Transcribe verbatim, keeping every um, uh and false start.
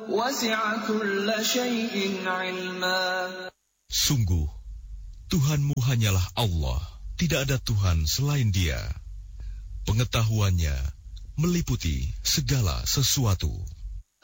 وسع كل شيء علما. Sungguh, Tuhanmu hanyalah Allah, tidak ada Tuhan selain Dia. Pengetahuannya meliputi segala sesuatu.